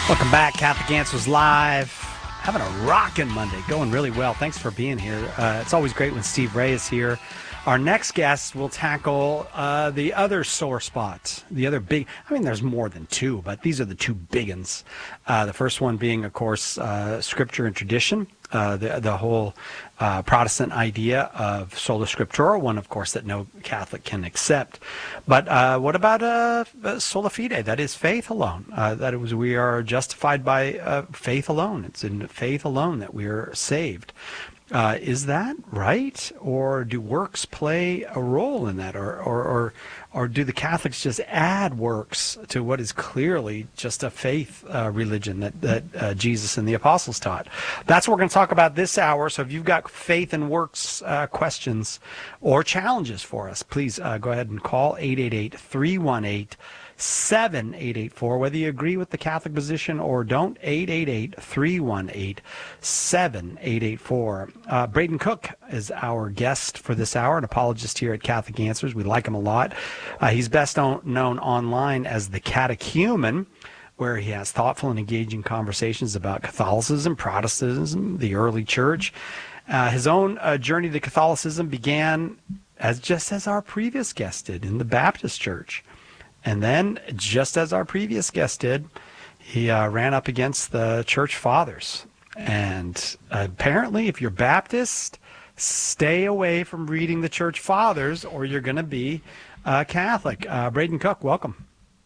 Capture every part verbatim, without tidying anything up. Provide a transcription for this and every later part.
Welcome back, Catholic Answers Live. Having a rockin' Monday, going really well. Thanks for being here. Uh, it's always great when Steve Ray is here. Our next guest will tackle uh, the other sore spots, the other big, I mean, there's more than two, but these are the two big ones. Uh, the first one being, of course, uh, Scripture and tradition, uh, the, the whole uh, Protestant idea of sola scriptura, one, of course, that no Catholic can accept. But uh, what about uh, sola fide? That is faith alone. Uh, that it was we are justified by uh, faith alone. It's in faith alone that we are saved. Uh, is that right, or do works play a role in that, or, or, or, or do the Catholics just add works to what is clearly just a faith uh, religion that, that uh, Jesus and the apostles taught? That's what we're going to talk about this hour. So if you've got faith and works uh, questions or challenges for us, please uh, go ahead and call eight eight eight, three one eight, seven eight eight four. Whether you agree with the Catholic position or don't, eight eight eight, three one eight, seven eight eight four. Uh, Braden Cook is our guest for this hour, an apologist here at Catholic Answers. We like him a lot. Uh, he's best known, known online as the Catechumen, where he has thoughtful and engaging conversations about Catholicism, Protestantism, the early church. Uh, his own uh, journey to Catholicism began as just as our previous guest did in the Baptist Church. And then, just as our previous guest did, he uh, ran up against the church fathers. And apparently, if you're Baptist, stay away from reading the church fathers, or you're going to be uh, Catholic. Uh, Braden Cook, welcome.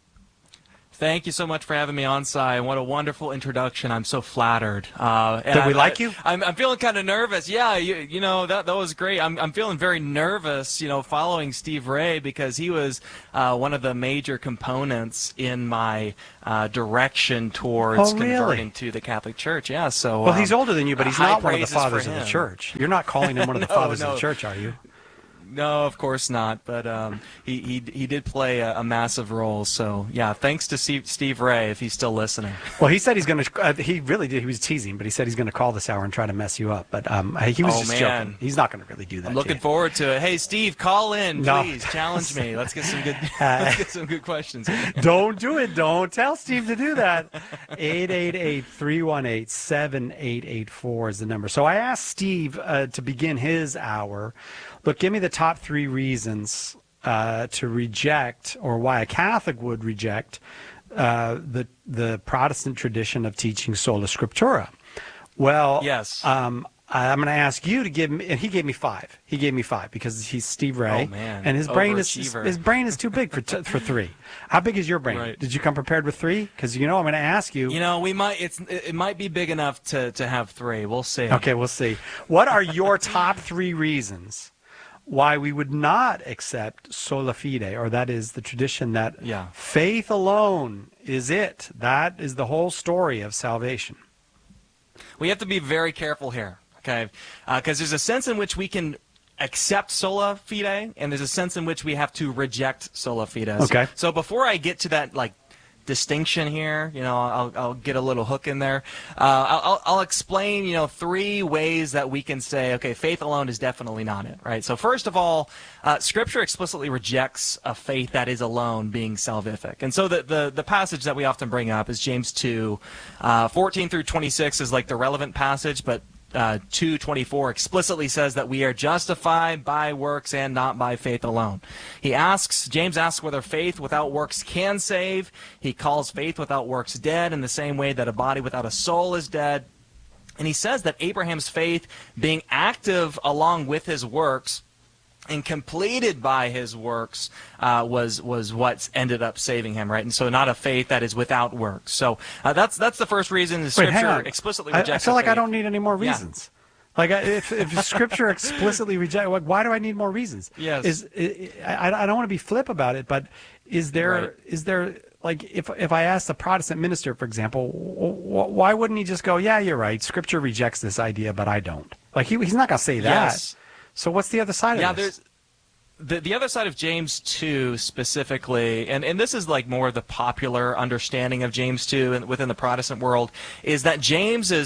Thank you so much for having me on, Si, and what a wonderful introduction. I'm so flattered. Uh, Did we I, like I, you? I'm, I'm feeling kind of nervous. Yeah, you, you know, that that was great. I'm I'm feeling very nervous, you know, following Steve Ray, because he was uh, one of the major components in my uh, direction towards oh, really? converting to the Catholic Church. Yeah, so. Well, um, he's older than you, but he's uh, not one of the praises fathers for of the him. church. You're not calling him one of the No, fathers no. of the church, are you? No, of course not. But um, he, he he did play a, a massive role. So yeah, thanks to Steve, Steve Ray if he's still listening. Well, he said he's going to. Uh, he really did. He was teasing, but he said he's going to call this hour and try to mess you up. But um, he was Oh, just man. joking. He's not going to really do that. I'm to looking you. forward to it. Hey, Steve, call in, No. please. Challenge me. Let's get some good. let's get some good questions. Don't do it. Don't tell Steve to do that. eight eight eight, three one eight, seven eight eight four is the number. So I asked Steve uh, to begin his hour. Look, give me the top three reasons uh, to reject, or why a Catholic would reject uh, the the Protestant tradition of teaching sola scriptura. Well, Yes. Um, I'm going to ask you to give me, and he gave me five. He gave me five because he's Steve Ray, Oh, man. and his brain is Overachiever. his brain is too big for t- for three. How big is your brain? Right. Did you come prepared with three? Because you know I'm going to ask you. You know, we might. It's it it might be big enough to to have three. We'll see. Okay, we'll see. What are your top three reasons why we would not accept sola fide, or that is the tradition that Yeah. faith alone is it? That is the whole story of salvation. We have to be very careful here, okay? Because there's a sense in which we can accept sola fide, and there's a sense in which we have to reject sola fide. Okay. So, so before I get to that, like, distinction here, you know, I'll, I'll get a little hook in there. Uh, I'll, I'll explain, you know, three ways that we can say, okay, faith alone is definitely not it, right? So first of all, uh, Scripture explicitly rejects a faith that is alone being salvific. And so the, the, the passage that we often bring up is James two, uh, fourteen through twenty-six is like the relevant passage, but Uh, two twenty-four explicitly says that we are justified by works and not by faith alone. He asks, James asks whether faith without works can save. He calls faith without works dead in the same way that a body without a soul is dead. And he says that Abraham's faith, being active along with his works and completed by his works, uh, was was what ended up saving him, right? And so not a faith that is without works. So uh, that's that's the first reason the Wait, hang Scripture on. explicitly I, rejects I feel a like I faith. don't need any more Yeah. reasons. Like I- if if Scripture explicitly rejects, like, why do I need more reasons? Yes. Is I, I don't want to be flip about it, but is there Right. is there like if if I ask the Protestant minister, for example, wh- why wouldn't he just go, yeah, you're right, Scripture rejects this idea, but I don't. Like he he's not gonna say that. Yes. So what's the other side Yeah, of this? there's the the other side of James two specifically, and, and this is like more of the popular understanding of James two and within the Protestant world, is that James is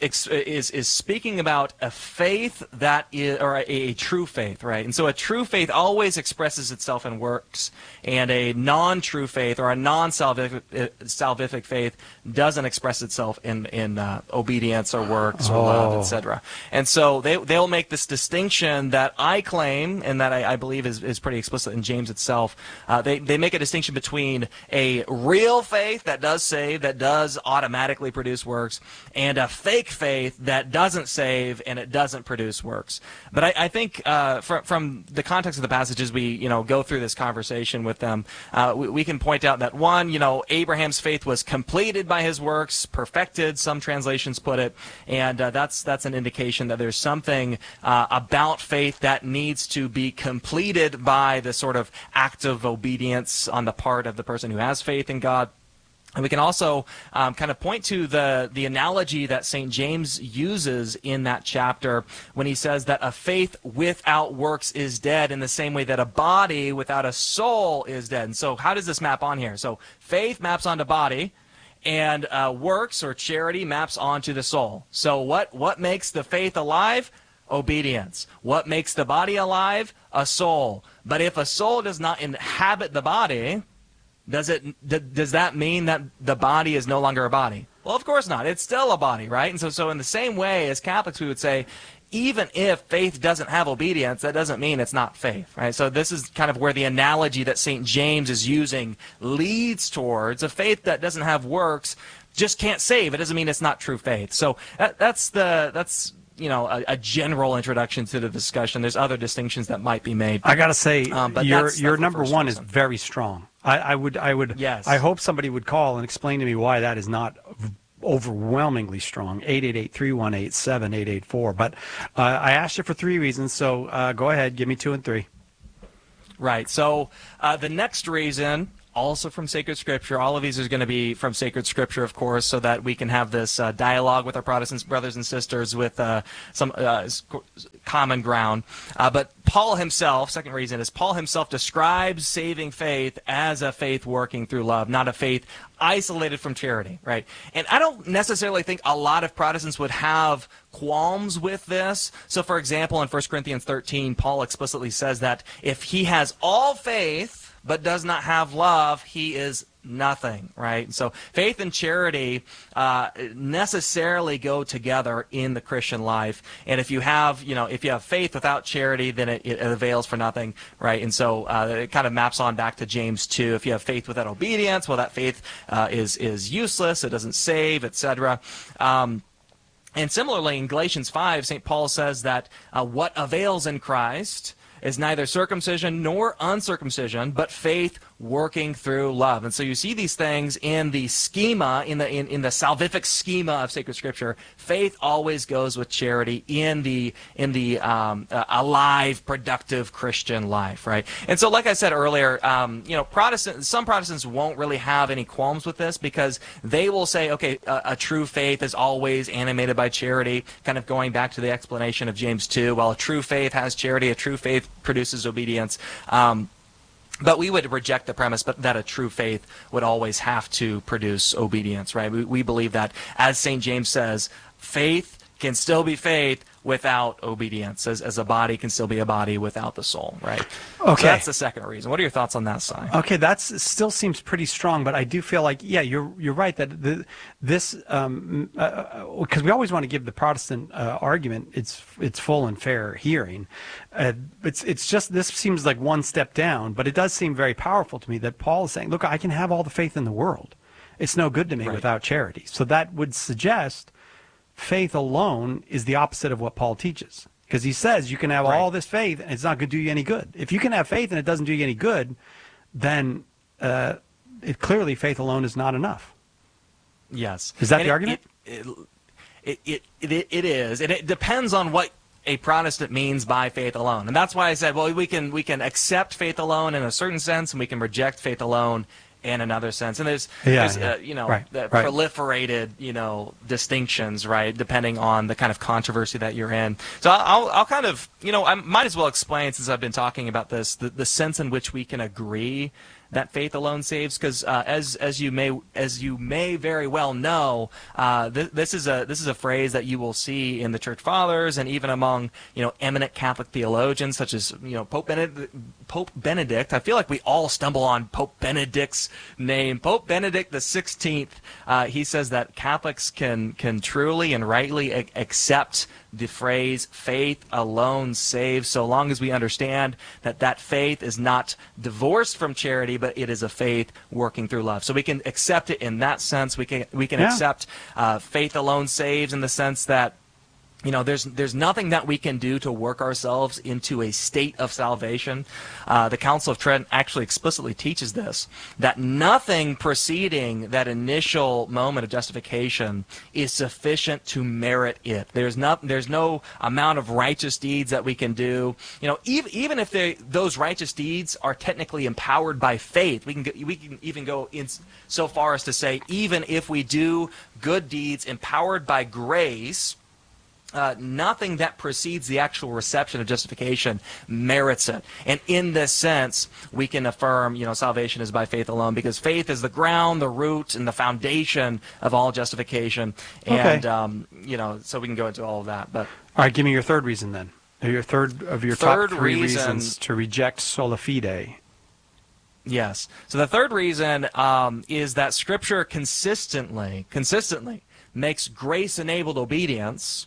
is is speaking about a faith that is, or a, a true faith, right? And so a true faith always expresses itself in works, and a non-true faith or a non-salvific salvific faith doesn't express itself in in uh, obedience or works or oh. love, et cetera. And so they they'll make this distinction that I claim, and that I, I believe is is pretty explicit in James itself. Uh, they they make a distinction between a real faith that does save, that does automatically produce works, and a fake faith that doesn't save and it doesn't produce works. But I, I think uh, from, from the context of the passages, we you know go through this conversation with them, uh, we, we can point out that one, you know, Abraham's faith was completed by his works, perfected, some translations put it, and uh, that's that's an indication that there's something uh, about faith that needs to be completed by the sort of act of obedience on the part of the person who has faith in God. And we can also um, kind of point to the, the analogy that Saint James uses in that chapter when he says that a faith without works is dead, in the same way that a body without a soul is dead. And so how does this map on here? So faith maps onto body, and uh, works or charity maps onto the soul. So what, what makes the faith alive? Obedience. What makes the body alive? A soul. But if a soul does not inhabit the body, Does it? Does that mean that the body is no longer a body? Well, of course not. It's still a body, right? And so, so in the same way as Catholics, we would say, even if faith doesn't have obedience, that doesn't mean it's not faith, right? So this is kind of where the analogy that Saint James is using leads towards. A faith that doesn't have works just can't save. It doesn't mean it's not true faith. So that, that's the that's. you know, a, a general introduction to the discussion. There's other distinctions that might be made. I got to say, um, but your that's, your that's number one reason. is very strong. I, I would, I would, yes. I hope somebody would call and explain to me why that is not overwhelmingly strong. eight eight eight, three one eight, seven eight eight four. But uh, I asked you for three reasons, so uh, go ahead, give me two and three. Right. So uh, the next reason, also from Sacred Scripture. All of these are going to be from Sacred Scripture, of course, so that we can have this uh, dialogue with our Protestant brothers and sisters with uh, some uh, common ground. Uh, but Paul himself, second reason, is Paul himself describes saving faith as a faith working through love, not a faith isolated from charity, right? And I don't necessarily think a lot of Protestants would have qualms with this. So, for example, in First Corinthians thirteen, Paul explicitly says that if he has all faith but does not have love, he is nothing, right? So faith and charity uh, necessarily go together in the Christian life. And if you have, you know, if you have faith without charity, then it, it avails for nothing, right? And so uh, it kind of maps on back to James two. If you have faith without obedience, well, that faith uh, is is useless. It doesn't save, et cetera. Um, and similarly, in Galatians five, Saint Paul says that uh, what avails in Christ is neither circumcision nor uncircumcision, but faith working through love. And so you see these things in the schema, in the in, in the salvific schema of sacred Scripture. Faith always goes with charity in the in the um, uh, alive, productive Christian life, right? And so, like I said earlier, um, you know, Protestant, some Protestants won't really have any qualms with this because they will say, okay, a, a true faith is always animated by charity. Kind of going back to the explanation of James two. Well, a true faith has charity. A true faith produces obedience. Um, But we would reject the premise but that a true faith would always have to produce obedience, right? We, we believe that, as Saint James says, faith can still be faith without obedience, as, as a body can still be a body without the soul, right? Okay. So that's the second reason. What are your thoughts on that side? Okay, that still seems pretty strong, but I do feel like, yeah, you're you're right that the, this, um, because uh, we always want to give the Protestant uh, argument its its full and fair hearing. Uh, it's it's just, this seems like one step down, but it does seem very powerful to me that Paul is saying, look, I can have all the faith in the world. It's no good to me right. without charity. So that would suggest faith alone is the opposite of what Paul teaches, because he says you can have right. all this faith and it's not going to do you any good. If you can have faith and it doesn't do you any good, then uh, it, clearly faith alone is not enough. Yes. Is that and the it, argument? It it, it, it, it it is, and it depends on what a Protestant means by faith alone. And that's why I said, well, we can we can accept faith alone in a certain sense, and we can reject faith alone in another sense. And there's, yeah, there's yeah. Uh, you know, right, the right. proliferated, you know, distinctions, right, depending on the kind of controversy that you're in. So I'll, I'll kind of, you know, I might as well explain, since I've been talking about this, the, the sense in which we can agree that faith alone saves? Because uh, as as you may as you may very well know, uh, th- this is a this is a phrase that you will see in the Church Fathers and even among you know eminent Catholic theologians such as you know Pope Benedict. Pope Benedict. I feel like we all stumble on Pope Benedict's name. Pope Benedict the sixteenth. Uh, he says that Catholics can can truly and rightly a- accept the phrase "faith alone saves," so long as we understand that that faith is not divorced from charity, but it is a faith working through love. So we can accept it in that sense. We can we can Yeah. accept uh, faith alone saves in the sense that you know, there's there's nothing that we can do to work ourselves into a state of salvation. Uh, the Council of Trent actually explicitly teaches this, that nothing preceding that initial moment of justification is sufficient to merit it. There's not there's no amount of righteous deeds that we can do. You know, even even if they, those righteous deeds are technically empowered by faith, we can get, we can even go in so far as to say, even if we do good deeds empowered by grace, Uh, nothing that precedes the actual reception of justification merits it. And in this sense, we can affirm, you know, salvation is by faith alone, because faith is the ground, the root, and the foundation of all justification. And, Okay. um, you know, so we can go into all of that. But All right, give me your third reason then. Or your third of your Third top three reason- reasons to reject sola fide. yes. So the third reason um, is that Scripture consistently, consistently makes grace-enabled obedience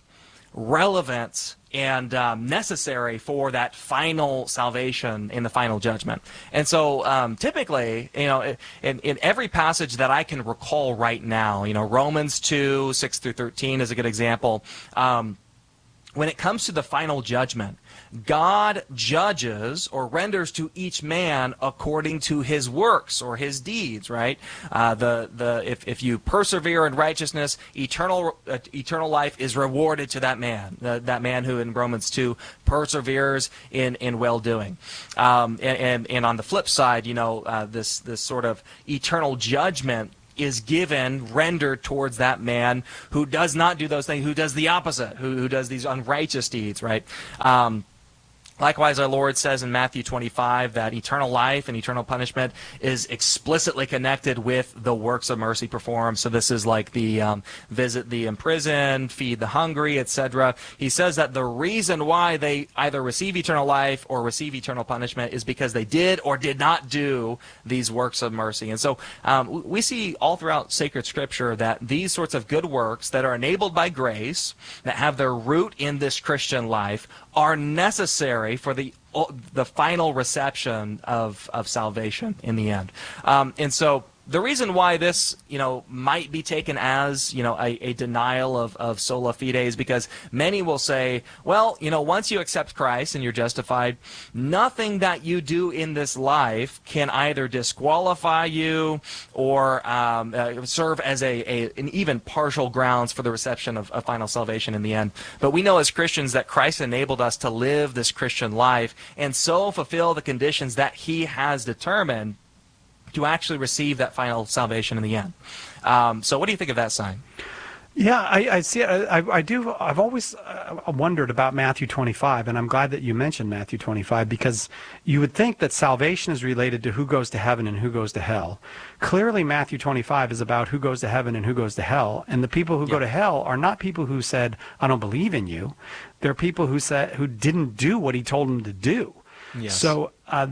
relevant and um, necessary for that final salvation in the final judgment. And so um, typically, you know, in, in every passage that I can recall right now, you know, Romans two, six through thirteen is a good example. Um, when it comes to the final judgment, God judges or renders to each man according to his works or his deeds, right? Uh, the the if, if you persevere in righteousness, eternal uh, eternal life is rewarded to that man, uh, that man who in Romans two perseveres in, in well-doing. Um, and, and, and on the flip side, you know, uh, this this sort of eternal judgment is given, rendered towards that man who does not do those things, who does the opposite, who, who does these unrighteous deeds, right? Um, Likewise, our Lord says in Matthew twenty-five that eternal life and eternal punishment is explicitly connected with the works of mercy performed. So this is like the um, visit the imprisoned, feed the hungry, et cetera. He says that the reason why they either receive eternal life or receive eternal punishment is because they did or did not do these works of mercy. And so um, we see all throughout sacred Scripture that these sorts of good works that are enabled by grace, that have their root in this Christian life, are necessary for the the final reception of, of salvation in the end. Um, and so the reason why this, you know, might be taken as, you know, a, a denial of, of sola fide is because many will say, well, you know, once you accept Christ and you're justified, nothing that you do in this life can either disqualify you or um, uh, serve as a, a an even partial grounds for the reception of, of final salvation in the end. But we know as Christians that Christ enabled us to live this Christian life and so fulfill the conditions that he has determined to actually receive that final salvation in the end. Um, so what do you think of that sign? Yeah, I, I see it. I, I do. I've always uh, wondered about Matthew twenty-five, and I'm glad that you mentioned Matthew twenty-five, because you would think that salvation is related to who goes to heaven and who goes to hell. Clearly, Matthew twenty-five is about who goes to heaven and who goes to hell, and the people who Yeah. go to hell are not people who said, "I don't believe in you." They're people who said who didn't do what he told them to do. Yes. So, uh,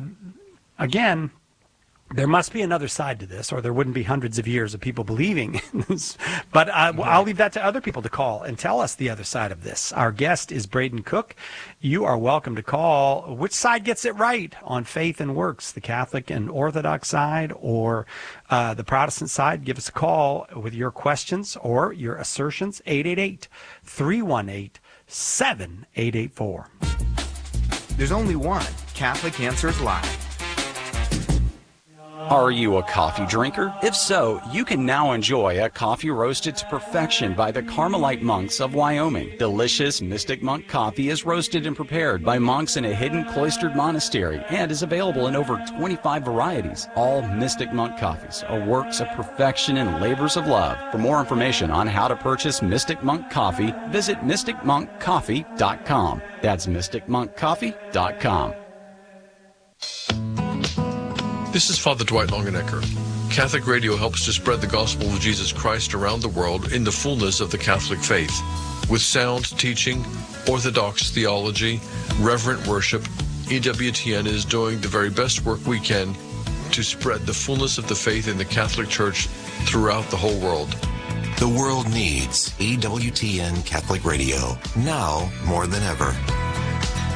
again, there must be another side to this, or there wouldn't be hundreds of years of people believing in this. But uh, I'll leave that to other people to call and tell us the other side of this. Our guest is Braden Cook. You are welcome to call. Which side gets it right on faith and works, the Catholic and Orthodox side or uh, the Protestant side? Give us a call with your questions or your assertions, eight eight eight, three one eight, seven eight eight four. There's only one Catholic Answers Live. Are you a coffee drinker? If so, you can now enjoy a coffee roasted to perfection by the Carmelite monks of Wyoming. Delicious Mystic Monk coffee is roasted and prepared by monks in a hidden cloistered monastery and is available in over twenty-five varieties. All Mystic Monk coffees are works of perfection and labors of love. For more information on how to purchase Mystic Monk coffee, visit mystic monk coffee dot com. That's mystic monk coffee dot com. This is Father Dwight Longenecker. Catholic Radio helps to spread the gospel of Jesus Christ around the world in the fullness of the Catholic faith. With sound teaching, orthodox theology, reverent worship, E W T N is doing the very best work we can to spread the fullness of the faith in the Catholic Church throughout the whole world. The world needs E W T N Catholic Radio, now more than ever.